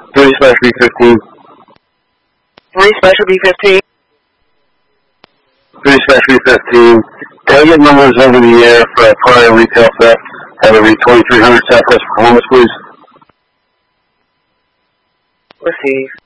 3 Special B15. 3 Special B15. 3 Special B15. Can I get numbers over the air for a prior retail theft? Have it read 2300 Southwest Performance, please. Receive.